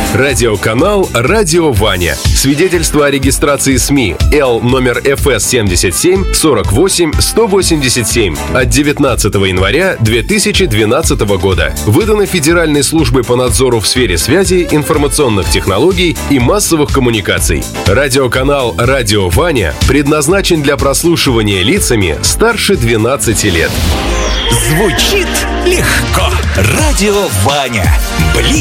Радиоканал «Радио Ваня». Свидетельство о регистрации СМИ Л номер ФС 77 48 187 от 19 января 2012 года. Выдано Федеральной службой по надзору в сфере связи, информационных технологий и массовых коммуникаций. Радиоканал «Радио Ваня» предназначен для прослушивания лицами старше 12 лет. Звучит легко. Радио Ваня.